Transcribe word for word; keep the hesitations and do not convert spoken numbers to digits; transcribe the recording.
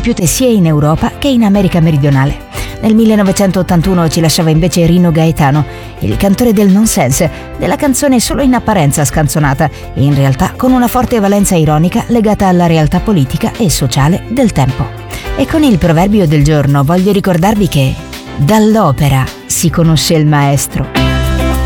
compiute sia in Europa che in America meridionale. Nel millenovecentottantuno ci lasciava invece Rino Gaetano, il cantore del nonsense, della canzone solo in apparenza scanzonata e in realtà con una forte valenza ironica legata alla realtà politica e sociale del tempo. E con il proverbio del giorno voglio ricordarvi che dall'opera si conosce il maestro.